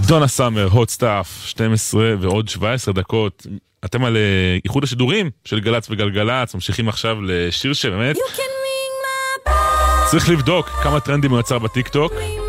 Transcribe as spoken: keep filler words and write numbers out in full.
דונה סאמר, hot stuff, שתים עשרה ועוד שבע עשרה דקות. אתם על איחוד השידורים של גלץ וגלגלץ, ממשיכים עכשיו לשיר שבאמת צריך לבדוק כמה טרנדים הוא יצר בטיק טוק.